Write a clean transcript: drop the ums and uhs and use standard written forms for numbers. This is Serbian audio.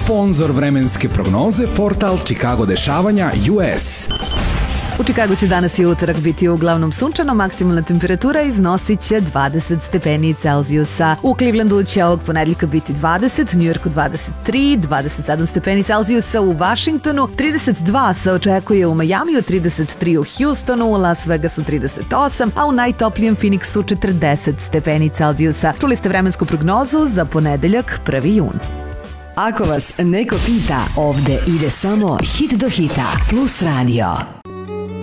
Sponzor vremenske prognoze portal Chicago dešavanja US. U Čikagu će danas i utorak biti uglavnom sunčano, maksimalna temperatura iznosit će 20 stepeni Celzijusa. U Clevelandu će ovog ponedeljka biti 20, New Yorku 23, 27 stepeni Celzijusa u Washingtonu, 32 se očekuje u Majamiju, 33 u Houstonu, u Las Vegasu 38, a u najtoplijem Phoenixu 40 stepeni Celzijusa. Čuli ste vremensku prognozu za ponedeljak 1. jun. Ako vas neko pita, ovde ide samo hit do hita plus radio.